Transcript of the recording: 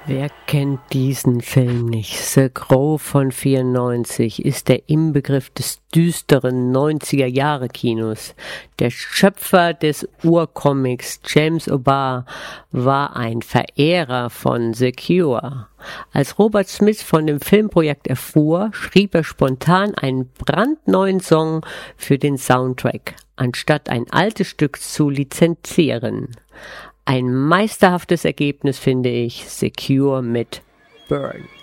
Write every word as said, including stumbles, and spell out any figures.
Wer kennt diesen Film nicht? The Crow von vierundneunzig ist der Inbegriff des düsteren neunziger-Jahre-Kinos. Der Schöpfer des Urcomics, James O'Barr, war ein Verehrer von The Cure. Als Robert Smith von dem Filmprojekt erfuhr, schrieb er spontan einen brandneuen Song für den Soundtrack, anstatt ein altes Stück zu lizenzieren. Ein meisterhaftes Ergebnis finde ich, The Cure mit Burn.